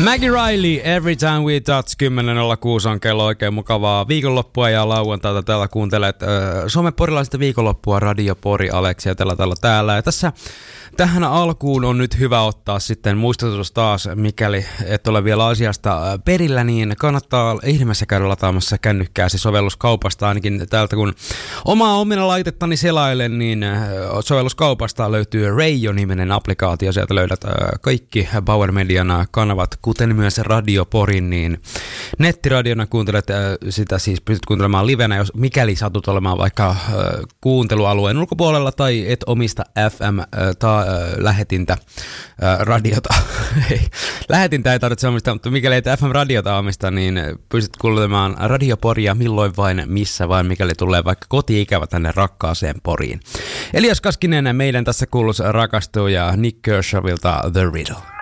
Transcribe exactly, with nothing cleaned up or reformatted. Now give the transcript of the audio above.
Maggie Riley, Every Time We Touch, kymmenen nolla kuusi on kello, oikein mukavaa viikonloppua ja lauantaita. Täällä kuuntelet äh, Suomen porilaista viikonloppua, Radio Pori, Aleksi ja tällä täällä täällä. Ja tässä tähän alkuun on nyt hyvä ottaa sitten muistutus taas, mikäli et ole vielä asiasta perillä, niin kannattaa ihmeessä käydä lataamassa kännykkääsi sovelluskaupasta, ainakin täältä kun omaa omina laitettani selailen, niin sovelluskaupasta löytyy Reijo-niminen applikaatio, sieltä löydät kaikki Bauer Median kanavat, kuten myös Radio Porin, niin nettiradiona kuuntelet sitä, siis pystyt kuuntelemaan livenä, jos mikäli satut olemaan vaikka kuuntelualueen ulkopuolella tai et omista F M tai lähetintä radiota. Lähetintä ei tarvitse omistaa, mutta mikäli et F M-radiota omista, niin pystyt kuulemaan Radio Poria milloin vain, missä vain, mikäli tulee vaikka koti-ikävä tänne rakkaaseen Poriin. Elias Kaskinen, meidän tässä kuuluisa rakastuja Nick Kershawilta The Riddle.